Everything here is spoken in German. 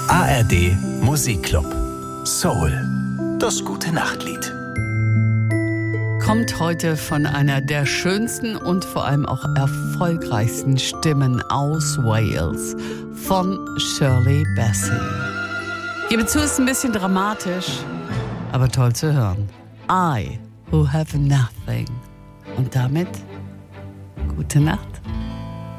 ARD Musikclub. Soul. Das Gute-Nacht-Lied. Kommt heute von einer der schönsten und vor allem auch erfolgreichsten Stimmen aus Wales, von Shirley Bassey. Gebe zu, ist ein bisschen dramatisch, aber toll zu hören. I who have nothing. Und damit gute Nacht.